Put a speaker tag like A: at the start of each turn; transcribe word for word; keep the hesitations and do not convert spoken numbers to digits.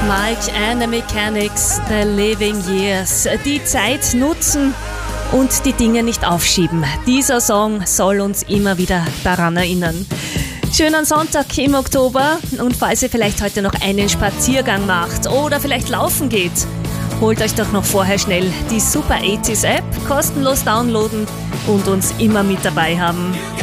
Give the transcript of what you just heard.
A: Mike and the Mechanics, The Living Years. Die Zeit nutzen und die Dinge nicht aufschieben. Dieser Song soll uns immer wieder daran erinnern. Schönen Sonntag im Oktober, und falls ihr vielleicht heute noch einen Spaziergang macht oder vielleicht laufen geht, holt euch doch noch vorher schnell die Super achtziger App, kostenlos downloaden und uns immer mit dabei haben.